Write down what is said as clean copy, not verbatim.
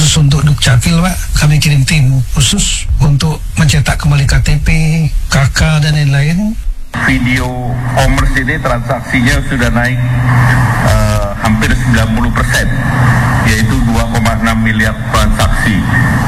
khusus untuk Dukcapil, Pak. Kami kirim tim khusus untuk mencetak kembali KTP, KK dan lain-lain. Video commerce ini transaksinya sudah naik hampir 90%, yaitu 2,6 miliar transaksi.